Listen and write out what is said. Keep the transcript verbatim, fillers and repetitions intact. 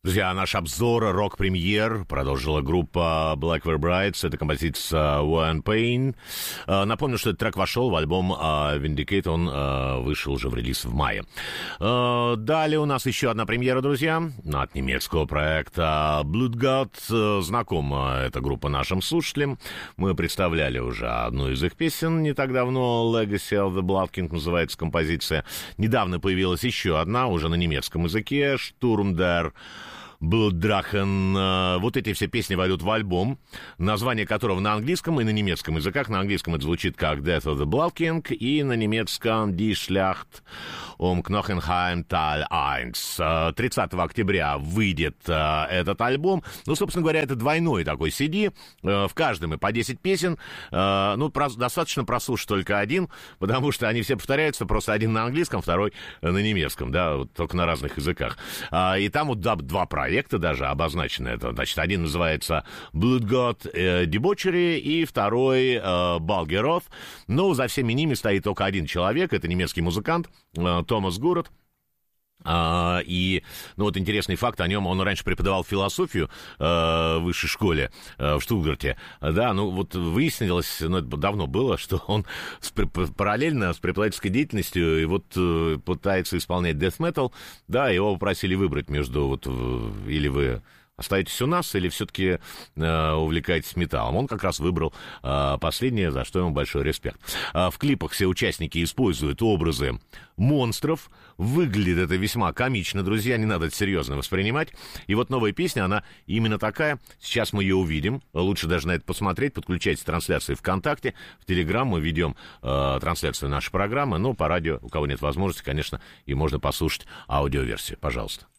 Друзья, наш обзор рок-премьер продолжила группа Black Veil Brides. Это композиция War and Pain. Напомню, что этот трек вошел в альбом Vindicate. Он вышел уже в релиз в мае. Далее у нас еще одна премьера, друзья, от немецкого проекта Blood God. Знакома эта группа нашим слушателям. Мы представляли уже одну из их песен не так давно. Legacy of the Blood King называется композиция. Недавно появилась еще одна, уже на немецком языке. Sturm der Blutdrachen. Вот эти все песни войдут в альбом, название которого на английском и на немецком языках. На английском это звучит как Death of the Blood King, и на немецком Die Schlacht um Knochenheim Teil один. тридцатого октября выйдет этот альбом. Ну, собственно говоря, это двойной такой си ди. В каждом и по десять песен. Ну, достаточно прослушать только один, потому что они все повторяются, просто один на английском, второй на немецком, да, вот только на разных языках. И там вот да, два проекта. Проекты даже обозначены. Это, значит, один называется Blood God э, Debauchery, и второй э, Balgeroth. Но за всеми ними стоит только один человек. Это немецкий музыкант э, Томас Гурат. А, и, ну, вот интересный факт о нем, он раньше преподавал философию э, в высшей школе э, в Штутгарте, да, ну, вот выяснилось, ну, это давно было, что он с, параллельно с преподавательской деятельностью и вот э, пытается исполнять death metal, да, его попросили выбрать между, вот, или вы остаетесь у нас, или все-таки э, увлекаетесь металлом. Он как раз выбрал э, последнее, за что ему большой респект. Э, в клипах все участники используют образы монстров. Выглядит это весьма комично, друзья, не надо это серьезно воспринимать. И вот новая песня, она именно такая. Сейчас мы ее увидим. Лучше даже на это посмотреть. Подключайте трансляции ВКонтакте, в Телеграм. Мы ведем э, трансляцию нашей программы. Но по радио, у кого нет возможности, конечно, и можно послушать аудиоверсию. Пожалуйста.